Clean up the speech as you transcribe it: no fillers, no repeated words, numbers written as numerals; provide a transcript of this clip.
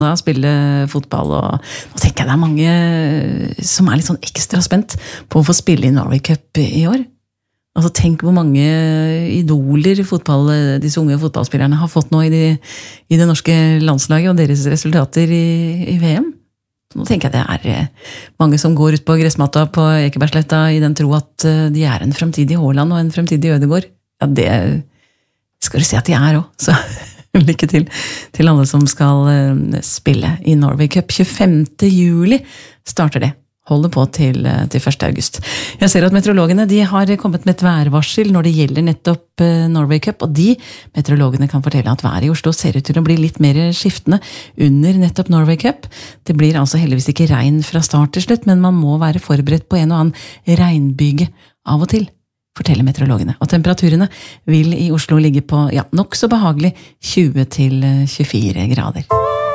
Da spille fotball, og nå tenker jeg det mange som litt sånn ekstra spent på å få spille i Norway Cup i år. Altså tenk hvor mange idoler disse unge fotballspillerne har fått nå i det norske landslaget og deres resultater i VM. Nå tenker jeg det mange som går ut på gressmatta på Ekebergsletta i den tro at de en fremtidig Haaland og en fremtidig Ødegaard. Ja, det skal du si at de også, så lykke til alle som skal spille i Norway Cup. 25. juli starter det. Holder på til 1. august. Jeg ser at meteorologene de har kommet med et værvarsel når det gjelder nettopp Norway Cup, og de meteorologene kan fortelle at været i Oslo ser ut til å bli litt mer skiftende under nettopp Norway Cup. Det blir altså heldigvis ikke regn fra start til slutt, men man må være forberedt på en og annen regnbyge av og til, forteller meteorologene. Og temperaturene vil i Oslo ligge på nok så behagelig 20 til 24 grader.